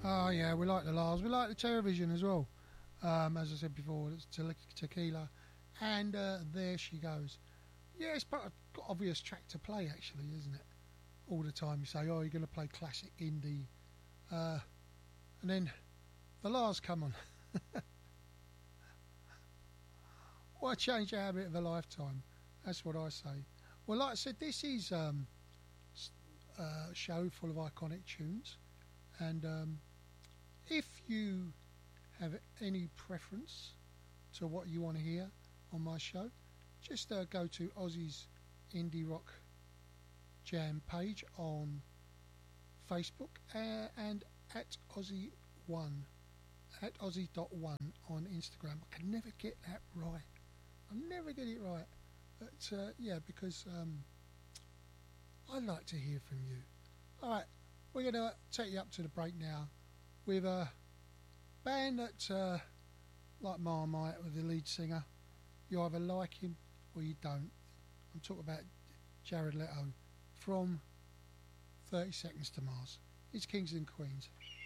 Oh yeah, we like the Lars. We like the Terrorvision as well. As I said before, it's Tequila, and there she goes. Yeah, it's quite an obvious track to play, actually, isn't it? All the time you say, "Oh, you're going to play classic indie," and then the Lars come on. Why change the habit of a lifetime? That's what I say. Well, like I said, this is a show full of iconic tunes, and if you have any preference to what you want to hear on my show, just go to Ozzy's Indie Rock Jam page on Facebook and at Ozzy1, at Ozzy.1 on Instagram. I can never get that right. I never get it right. But yeah, because I like to hear from you. Alright, we're going to take you up to the break now with a band that, like Marmite, with the lead singer, you either like him or you don't. I'm talking about Jared Leto from 30 Seconds to Mars. It's Kings and Queens.